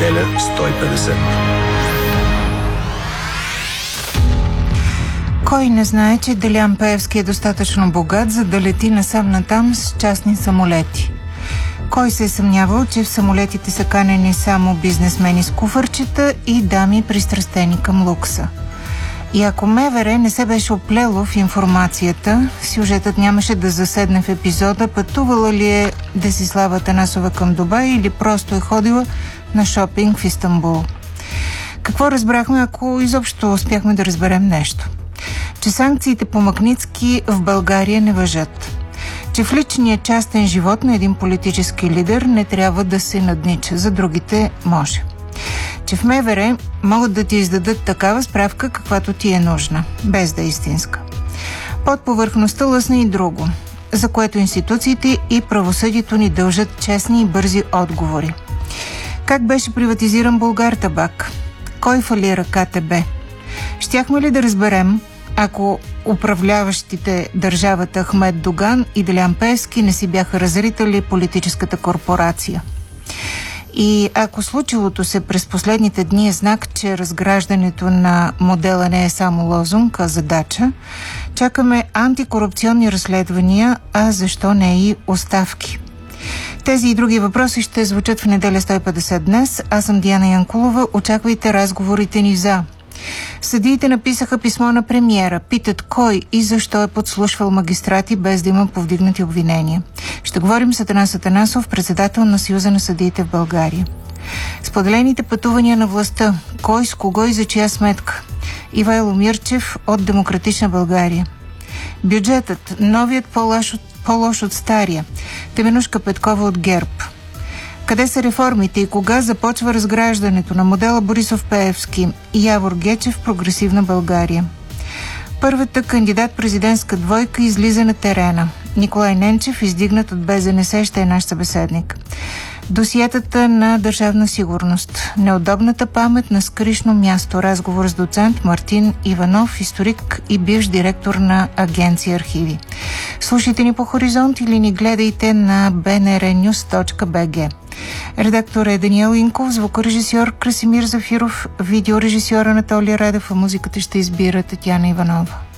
неделя 150. Кой не знае, че Делян Пеевски е достатъчно богат, за да лети насам-натам с частни самолети? Кой се е съмнявал, че в самолетите са канени само бизнесмени с куфърчета и дами пристрастени към лукса? И ако МВР не се беше оплело в информацията, сюжетът нямаше да заседне в епизода пътувала ли е Десислава Атанасова към Дубай или просто е ходила на шопинг в Истанбул. Какво разбрахме, ако изобщо успяхме да разберем нещо? Че санкциите по Магнитски в България не важат. Че в личния частен живот на един политически лидер не трябва да се наднича, за другите може. Че в МВР могат да ти издадат такава справка, каквато ти е нужна, без да е истинска. Под повърхността лъсна и друго, за което институциите и правосъдието ни дължат честни и бързи отговори. Как беше приватизиран Булгартабак? Кой фалира КТБ? Щяхме ли да разберем, ако управляващите държавата Ахмед Доган и Делян Пеевски не си бяха разритали политическата корпорация? И ако случилото се през последните дни е знак, че разграждането на модела не е само лозунг, а задача, чакаме антикорупционни разследвания, а защо не и оставки? Тези и други въпроси ще звучат в неделя 150 днес. Аз съм Диана Янкулова. Очаквайте разговорите ни за... Съдиите написаха писмо на премиера. Питат кой и защо е подслушвал магистрати без да има повдигнати обвинения. Ще говорим с Атанас Атанасов, председател на Съюза на съдиите в България. Споделените пътувания на властта. Кой, с кого и за чия сметка? Ивайло Мирчев от Демократична България. Бюджетът. Новият по-лош от стария. Теменушка Петкова от ГЕРБ. Къде са реформите и кога започва разграждането на модела Борисов-Пеевски и Явор Гечев в Прогресивна България? Първата кандидат-президентска двойка излиза на терена. Николай Ненчев, издигнат от БЗНС, ще е наш събеседник. Досиетата на Държавна сигурност. Неудобната памет на скришно място. Разговор с доцент Мартин Иванов, историк и бивш директор на Агенция Архиви. Слушайте ни по Хоризонт или ни гледайте на bnrnews.bg. Редактор е Даниел Инков, звукорежисьор Красимир Зафиров, видеорежисьор Анатолия Радев, а музиката ще избира Татяна Иванова.